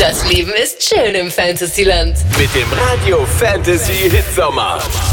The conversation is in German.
Das Leben ist schön im Fantasyland. Mit dem Radio Fantasy Hitsommer.